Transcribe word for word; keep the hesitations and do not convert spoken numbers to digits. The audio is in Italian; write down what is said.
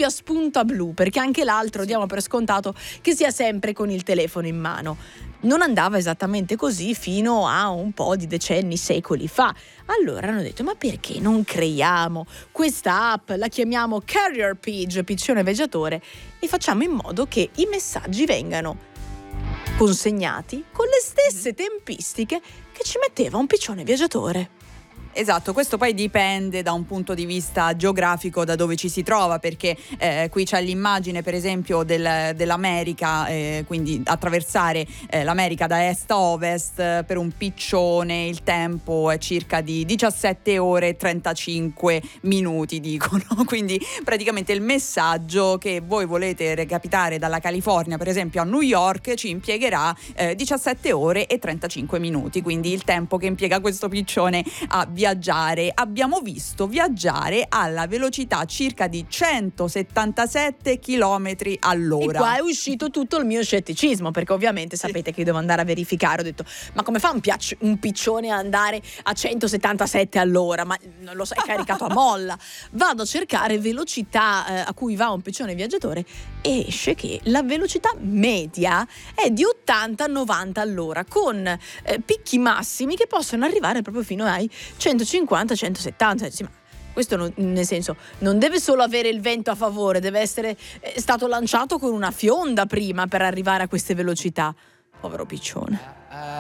doppia spunta blu, perché anche l'altro diamo per scontato che sia sempre con il telefono in mano. Non andava esattamente così fino a un po' di decenni, secoli fa. Allora hanno detto: ma perché non creiamo questa app, la chiamiamo Carrier Page, piccione viaggiatore, e facciamo in modo che i messaggi vengano consegnati con le stesse tempistiche che ci metteva un piccione viaggiatore. Esatto, questo poi dipende da un punto di vista geografico da dove ci si trova, perché eh, qui c'è l'immagine per esempio del, dell'America, eh, quindi attraversare eh, l'America da est a ovest eh, per un piccione il tempo è circa di diciassette ore e trentacinque minuti, dicono. Quindi praticamente il messaggio che voi volete recapitare dalla California per esempio a New York ci impiegherà eh, diciassette ore e trentacinque minuti, quindi il tempo che impiega questo piccione a viaggiare. Abbiamo visto viaggiare alla velocità circa di centosettantasette chilometri all'ora. E qua è uscito tutto il mio scetticismo, perché ovviamente sapete che io devo andare a verificare. Ho detto: ma come fa un, piac- un piccione a andare a centosettantasette all'ora? Ma non lo so, è caricato a molla. Vado a cercare velocità eh, a cui va un piccione viaggiatore e esce che la velocità media è di ottanta novanta all'ora, con eh, picchi massimi che possono arrivare proprio fino ai centocinquanta centosettanta. Sì, ma questo non, nel senso, non deve solo avere il vento a favore, deve essere eh, stato lanciato con una fionda prima per arrivare a queste velocità. Povero piccione.